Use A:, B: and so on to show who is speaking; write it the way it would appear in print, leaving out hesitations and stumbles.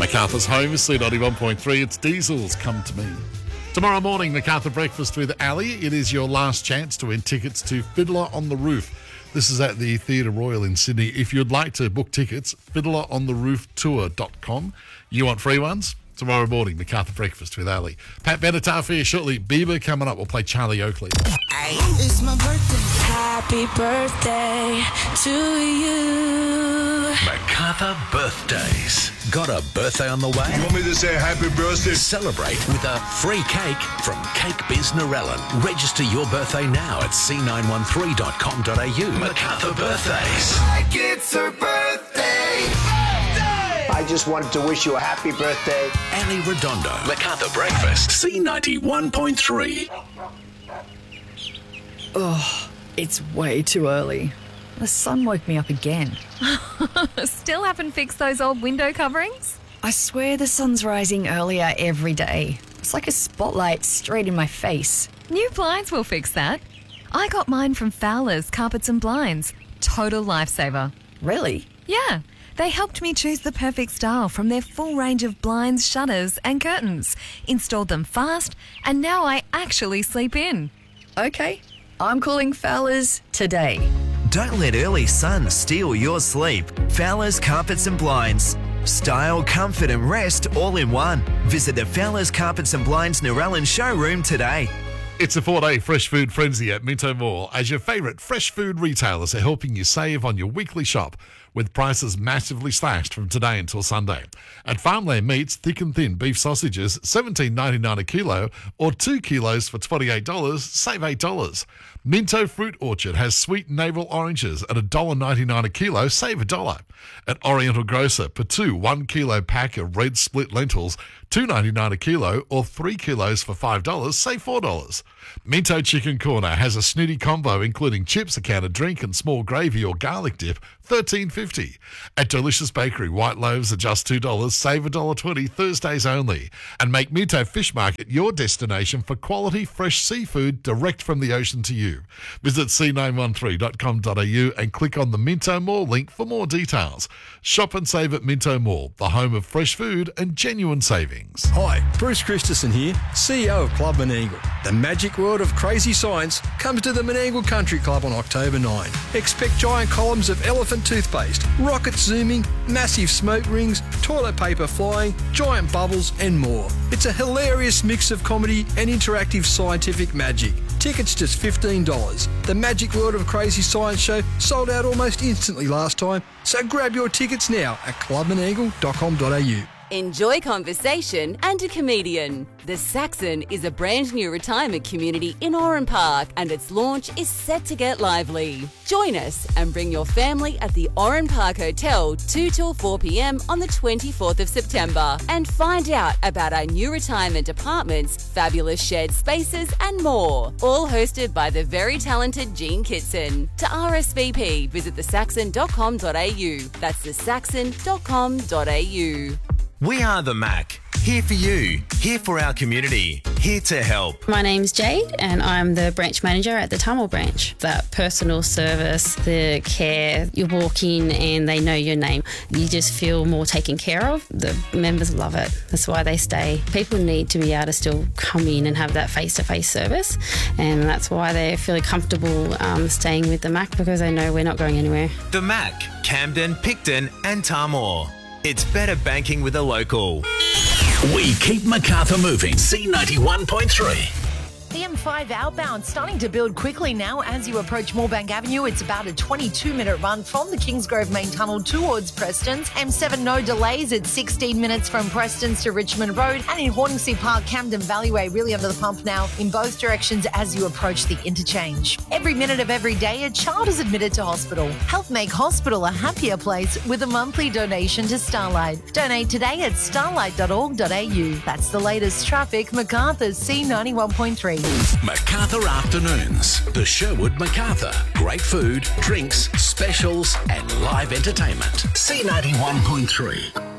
A: Macarthur's home is C91.3. It's Diesel's Come to Me. Tomorrow morning, Macarthur Breakfast with Ali. It is your last chance to win tickets to Fiddler on the Roof. This is at the Theatre Royal in Sydney. If you'd like to book tickets, fiddlerontherooftour.com. You want free ones? Tomorrow morning, Macarthur Breakfast with Ali. Pat Benatar for you shortly. Bieber coming up. We'll play Charlie Oakley.
B: It's my birthday. Happy birthday to you.
C: Macarthur birthdays. Got a birthday on the way?
D: You want me to say happy birthday?
C: Celebrate with a free cake from Cake Biz Narellan. Register your birthday now at c913.com.au. Macarthur birthdays.
D: Like it's her birthday.
E: I just wanted to wish you a happy birthday.
C: Ali Redondo. Macarthur Breakfast. C91.3.
F: Oh, it's way too early. The sun woke me up again.
G: Still haven't fixed those old window coverings?
F: I swear the sun's rising earlier every day. It's like a spotlight straight in my face.
G: New blinds will fix that. I got mine from Fowler's Carpets and Blinds. Total lifesaver.
F: Really?
G: Yeah. They helped me choose the perfect style from their full range of blinds, shutters and curtains. Installed them fast, and now I actually sleep in.
F: Okay, I'm calling Fowler's today.
H: Don't let early sun steal your sleep. Fowler's Carpets and Blinds. Style, comfort and rest all in one. Visit the Fowler's Carpets and Blinds Narellan showroom today.
A: It's a 4-day fresh food frenzy at Minto Mall as your favourite fresh food retailers are helping you save on your weekly shop with prices massively slashed from today until Sunday. At Farmland Meats, thick and thin beef sausages, $17.99 a kilo or 2 kilos for $28, save $8. Minto Fruit Orchard has sweet navel oranges at $1.99 a kilo, save $1. At Oriental Grocer, Patu 1 kilo pack of red split lentils, $2.99 a kilo or 3 kilos for $5, save $4. Minto Chicken Corner has a snooty combo including chips, a can of drink and small gravy or garlic dip, $13.50. At Delicious Bakery, white loaves are just $2, save $1.20 Thursdays only. And make Minto Fish Market your destination for quality fresh seafood direct from the ocean to you. Visit c913.com.au and click on the Minto Mall link for more details. Shop and save at Minto Mall, the home of fresh food and genuine savings.
I: Hi, Bruce Christensen here, CEO of Club Menangle. The magic world of crazy science comes to the Menangle Country Club on October 9. Expect giant columns of elephant toothpaste, rockets zooming, massive smoke rings, toilet paper flying, giant bubbles and more. It's a hilarious mix of comedy and interactive scientific magic. Tickets just $15. The Magic World of Crazy Science show sold out almost instantly last time, so grab your tickets now at clubmenangle.com.au.
J: Enjoy conversation and a comedian. The Saxon is a brand new retirement community in Oran Park and its launch is set to get lively. Join us and bring your family at the Oran Park Hotel 2 till 4 p.m. on the 24th of September and find out about our new retirement apartments, fabulous shared spaces and more. All hosted by the very talented Jean Kitson. To RSVP, visit thesaxon.com.au. That's thesaxon.com.au.
H: We are the Mac. Here for you, here for our community, here to help.
K: My name's Jade and I'm the branch manager at the Tamil branch. That personal service, the care, you walk in and they know your name. You just feel more taken care of. The members love it. That's why they stay. People need to be able to still come in and have that face-to-face service, and that's why they're feeling comfortable staying with the Mac, because they know we're not going anywhere.
H: The Mac, Camden, Picton and Tamor. It's better banking with a local.
C: We keep Macarthur moving. C91.3.
L: The M5 outbound starting to build quickly now as you approach Moorebank Avenue. It's about a 22-minute run from the Kingsgrove main tunnel towards Preston's. M7 no delays. It's 16 minutes from Preston's to Richmond Road. And in Hornsey Park, Camden Valleyway really under the pump now in both directions as you approach the interchange. Every minute of every day, a child is admitted to hospital. Help make hospital a happier place with a monthly donation to Starlight. Donate today at starlight.org.au. That's the latest traffic. Macarthur's C91.3.
C: Macarthur Afternoons. The Sherwood Macarthur. Great food, drinks, specials and live entertainment. C91.3.